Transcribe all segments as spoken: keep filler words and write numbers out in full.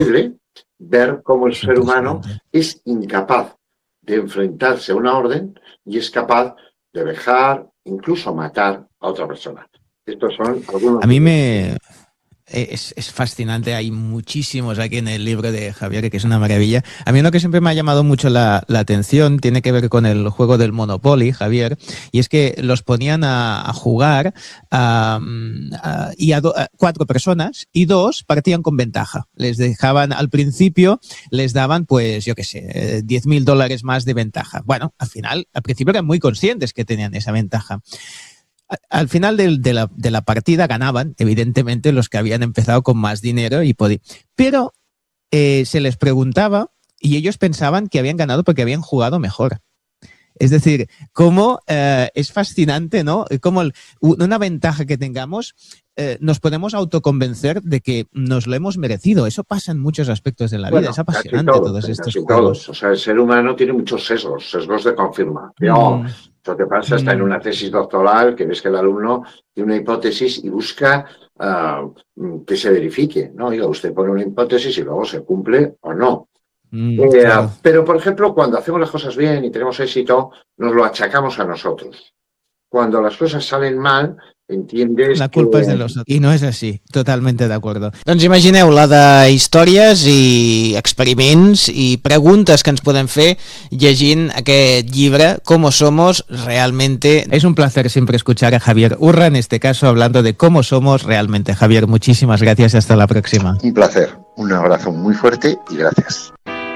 ver cómo el ser humano es incapaz de enfrentarse a una orden y es capaz de dejar, incluso matar a otra persona. Estos son algunos... A mí me... Es, es fascinante, hay muchísimos aquí en el libro de Javier, que es una maravilla. A mí uno que siempre me ha llamado mucho la, la atención tiene que ver con el juego del Monopoly, Javier, y es que los ponían a, a jugar a, a, y a, do, a cuatro personas y dos partían con ventaja. Les dejaban al principio, les daban pues yo qué sé, diez mil dólares más de ventaja. Bueno, al final, al principio eran muy conscientes que tenían esa ventaja. Al final de, de, la, de la partida ganaban, evidentemente, los que habían empezado con más dinero y podían. Pero eh, se les preguntaba y ellos pensaban que habían ganado porque habían jugado mejor. Es decir, cómo eh, es fascinante, ¿no? Cómo el, una ventaja que tengamos eh, nos podemos autoconvencer de que nos lo hemos merecido. Eso pasa en muchos aspectos de la vida. Bueno, es apasionante todos, todos estos casi juegos. Todos. O sea, el ser humano tiene muchos sesgos, sesgos de confirmación. Mm. Lo que pasa está mm. en una tesis doctoral que ves que el alumno tiene una hipótesis y busca uh, que se verifique, ¿no? Oiga, usted pone una hipótesis y luego se cumple o no. Mm, eh, claro. Pero, por ejemplo, cuando hacemos las cosas bien y tenemos éxito, nos lo achacamos a nosotros. Cuando las cosas salen mal, entiendes la culpa que... és de los otros. I no és així, totalmente de acuerdo. Doncs imagineu la de històries i experiments i preguntes que ens podem fer llegint aquest llibre, Cómo somos realmente. Es un placer siempre escuchar a Javier Urra, en este caso hablando de cómo somos realmente. Javier, muchísimas gracias y hasta la próxima. Un placer, un abrazo muy fuerte y gracias.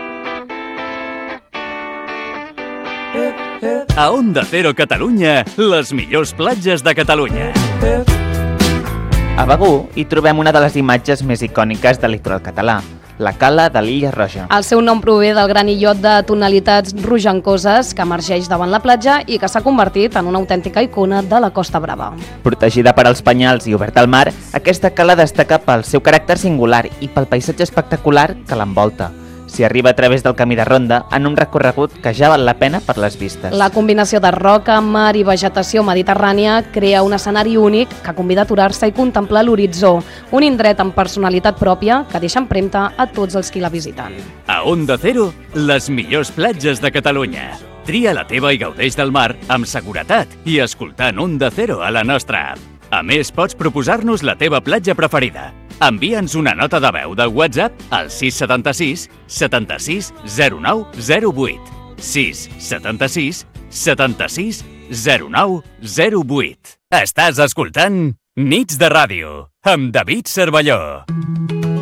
A Onda Cero Catalunya, les millors platges de Catalunya. A Begur hi trobem una de les imatges més icòniques del litoral català, la cala de l'Illa Roja. El seu nom prové del gran illot de tonalitats rogencoses que emergeix davant la platja i que s'ha convertit en una autèntica icona de la Costa Brava. Protegida per als penyals i oberta al mar, aquesta cala destaca pel seu caràcter singular i pel paisatge espectacular que l'envolta. S'hi arriba a través del camí de ronda en un recorregut que ja val la pena per les vistes. La combinació de roca, mar i vegetació mediterrània crea un escenari únic que convida a aturar-se i contemplar l'horitzó, un indret amb personalitat pròpia que deixa empremta a tots els qui la visiten. A Onda Cero, les millors platges de Catalunya. Tria la teva i gaudeix del mar amb seguretat i escoltant Onda Cero a la nostra app. A més, pots proposar-nos la teva platja preferida. Envia'ns una nota de veu de WhatsApp al sis setanta-sis setanta-sis zero nou zero vuit. sis setanta-sis setanta-sis zero nou zero vuit. Estàs escoltant Nits de Ràdio amb David Cervelló.